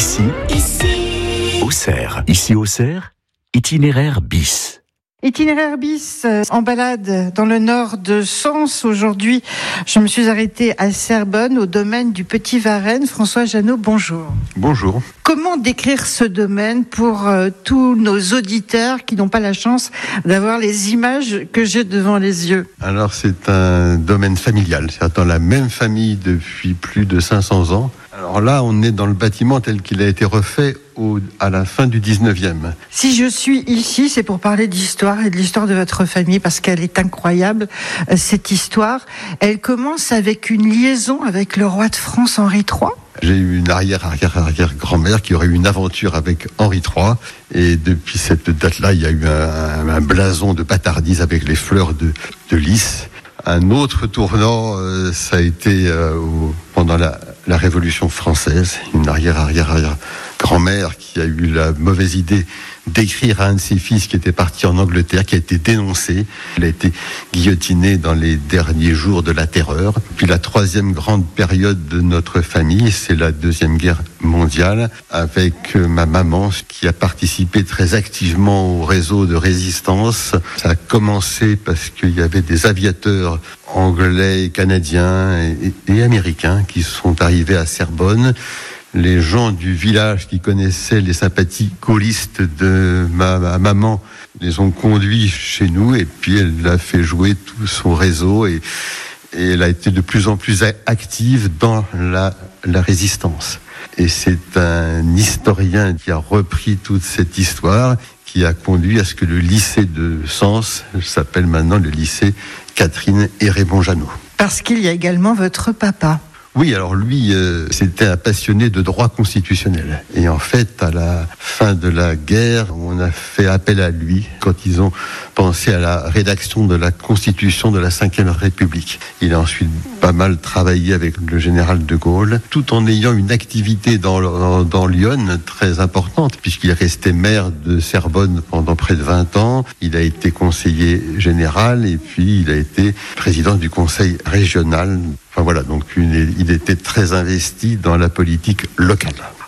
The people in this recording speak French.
Ici, Auxerre. Ici, Auxerre, itinéraire bis. Itinéraire bis en balade dans le nord de Sens. Aujourd'hui, je me suis arrêtée à Cerbonne, au domaine du Petit Varennes. François Jeannot, bonjour. Bonjour. Comment décrire ce domaine pour tous nos auditeurs qui n'ont pas la chance d'avoir les images que j'ai devant les yeux? Alors, c'est un domaine familial. C'est dans la même famille depuis plus de 500 ans. Alors là, on est dans le bâtiment tel qu'il a été refait à la fin du 19e. Si je suis ici, c'est pour parler d'histoire et de l'histoire de votre famille, parce qu'elle est incroyable, cette histoire. Elle commence avec une liaison avec le roi de France, Henri III. J'ai eu une arrière-grand-mère qui aurait eu une aventure avec Henri III. Et depuis cette date-là, il y a eu un blason de bâtardise avec les fleurs de lys. Un autre tournant, ça a été pendant la Révolution française, une arrière-grand-mère qui a eu la mauvaise idée d'écrire à un de ses fils qui était parti en Angleterre, qui a été dénoncé. Il a été guillotiné dans les derniers jours de la terreur. Puis la troisième grande période de notre famille, c'est la Deuxième Guerre mondiale, avec ma maman qui a participé très activement au réseau de résistance. Ça a commencé parce qu'il y avait des aviateurs anglais, canadiens et américains qui sont arrivés à Cerbonne. Les gens du village qui connaissaient les sympathies gaullistes de ma maman les ont conduits chez nous, et puis elle a fait jouer tout son réseau et elle a été de plus en plus active dans la résistance. Et c'est un historien qui a repris toute cette histoire, qui a conduit à ce que le lycée de Sens s'appelle maintenant le lycée Catherine et Raymond Jeannot. Parce qu'il y a également votre papa. Oui, alors lui, c'était un passionné de droit constitutionnel. Et en fait, à la fin de la guerre, on a fait appel à lui quand ils ont pensé à la rédaction de la Constitution de la Ve République. Il a ensuite pas mal travaillé avec le général de Gaulle, tout en ayant une activité dans Lyon très importante, puisqu'il est resté maire de Cerbonne pendant près de 20 ans. Il a été conseiller général et puis il a été président du conseil régional. Enfin voilà, donc il était très investi dans la politique locale.